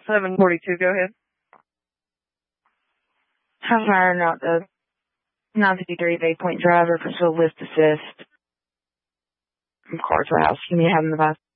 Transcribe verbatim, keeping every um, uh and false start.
seven forty-two, go ahead. Hellfire, not the nine fifty-three Bay Point driver, pursuit list assist. From Carswell House. Give me having the vice.